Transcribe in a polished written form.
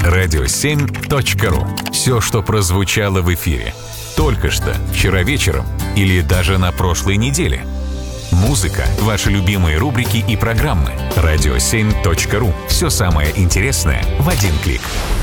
radio7.ru. Все, что прозвучало в эфире. Только что, вчера вечером или даже на прошлой неделе. Музыка, ваши любимые рубрики и программы. radio7.ru. Все самое интересное в один клик.